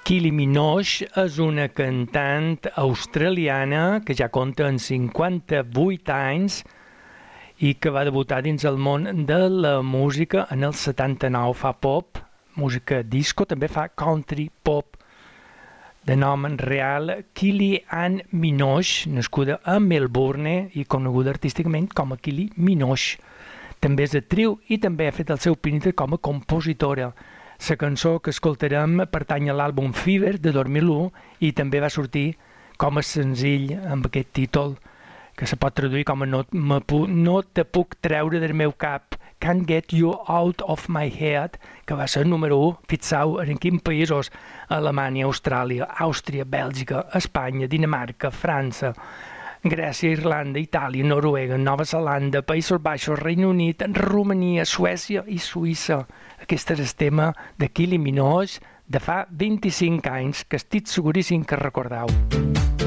Kylie Minogue és una cantant australiana que ja compta amb 58 anys i que va debutar dins el món de la música en el 79. Fa pop, música disco, també fa country pop. De nom real, Kylie Ann Minogue, nascuda a Melbourne i coneguda artísticament com a Kylie Minogue. També és actriu i també ha fet el seu pinta com a compositora. La cançó que escoltarem pertany a l'àlbum Fever de 2001 i també va sortir com a senzill amb aquest títol que se pot traduir com a no te puc treure del meu cap, Can't Get You Out of My Head, que va ser número 1, fixeu en quins països: Alemanya, Austràlia, Àustria, Bèlgica, Espanya, Dinamarca, França, Grècia, Irlanda, Itàlia, Noruega, Nova Zelanda, Països Baixos, Regne Unit, Romania, Suècia i Suïssa. Aquest és el tema de Kylie Minogue de fa 25 anys, que estic seguríssim que recordeu.